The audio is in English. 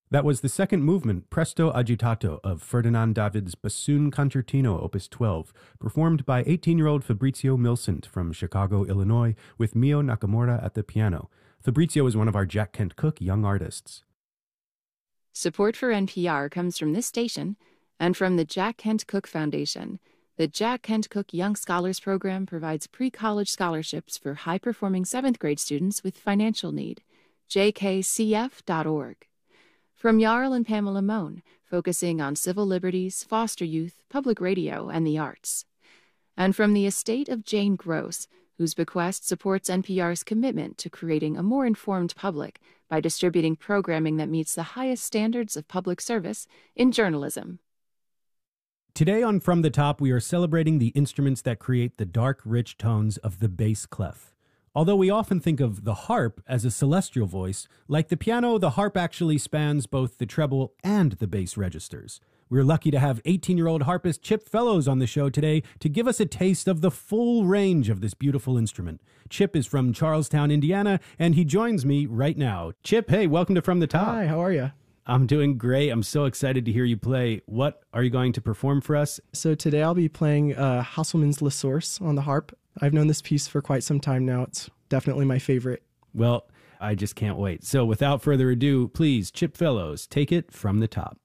That was the second movement, Presto Agitato, of Ferdinand David's Bassoon Concertino, Opus 12, performed by 18-year-old Fabrizio Milcent from Chicago, Illinois, with Mio Nakamura at the piano. Fabrizio is one of our Jack Kent Cooke Young Artists. Support for NPR comes from this station and from the Jack Kent Cooke Foundation. The Jack Kent Cooke Young Scholars Program provides pre-college scholarships for high-performing 7th grade students with financial need. jkcf.org. From Jarl and Pamela Mohn, focusing on civil liberties, foster youth, public radio, and the arts. And from the estate of Jane Gross, whose bequest supports NPR's commitment to creating a more informed public by distributing programming that meets the highest standards of public service in journalism. Today on From the Top, we are celebrating the instruments that create the dark, rich tones of the bass clef. Although we often think of the harp as a celestial voice, like the piano, the harp actually spans both the treble and the bass registers. We're lucky to have 18-year-old harpist Chip Fellows on the show today to give us a taste of the full range of this beautiful instrument. Chip is from Charlestown, Indiana, and he joins me right now. Chip, hey, welcome to From the Top. Hi, how are you? I'm doing great. I'm so excited to hear you play. What are you going to perform for us? So today I'll be playing Hasselmann's La Source on the harp. I've known this piece for quite some time now. It's definitely my favorite. Well, I just can't wait. So without further ado, please, Chip Fellows, take it from the top.